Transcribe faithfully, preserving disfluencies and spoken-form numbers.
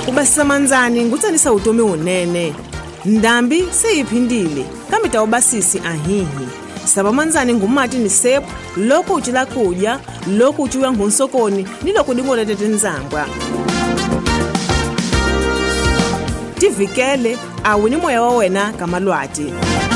Ubasisamanzani ngutsanisa utomi unene. Ndambi seyiphindile kambe tawubasisi ahihi. Sabamanzani ngumati ni sepu loko uchila kudya, loko uchiwa ngunsokoni niloko dimole tete nzangwa. Tivikele awini moya wa wena kamalwati.